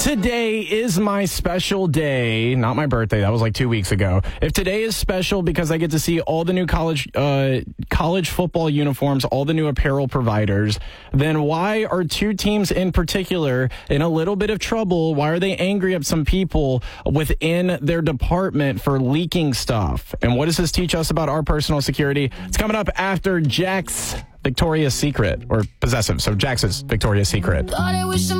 today is my special day, not my birthday, that was like 2 weeks ago. If today is special because I get to see all the new college football uniforms, all the new apparel providers, then why are two teams in particular in a little bit of trouble? Why are they angry at some people within their department for leaking stuff? And what does this teach us about our personal security? It's coming up after Jack's Victoria's Secret, or Possessive, so Jax's Victoria's Secret.